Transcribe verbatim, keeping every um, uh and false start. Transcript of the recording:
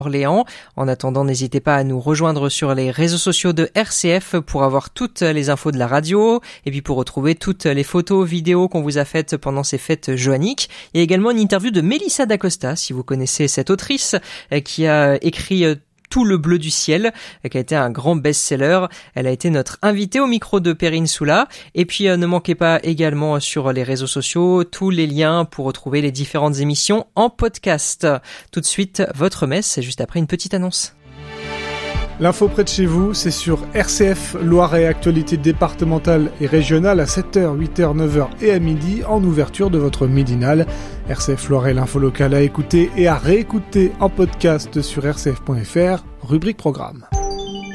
Orléans. En attendant, n'hésitez pas à nous rejoindre sur les réseaux sociaux de R C F pour avoir toutes les infos de la radio et puis pour retrouver toutes les photos, vidéos qu'on vous a faites pendant ces fêtes joanniques. Il y a également une interview de Melissa d'Acosta, si vous connaissez cette autrice, qui a écrit Tout le bleu du ciel, qui a été un grand best-seller. Elle a été notre invitée au micro de Perrine Soula. Et puis euh, ne manquez pas également sur les réseaux sociaux tous les liens pour retrouver les différentes émissions en podcast. Tout de suite, votre messe, c'est juste après une petite annonce. L'info près de chez vous, c'est sur R C F Loiret, actualité départementale et régionale à sept heures, huit heures, neuf heures et à midi en ouverture de votre midinale. R C F Loiret, l'info locale à écouter et à réécouter en podcast sur r c f point f r, rubrique programme.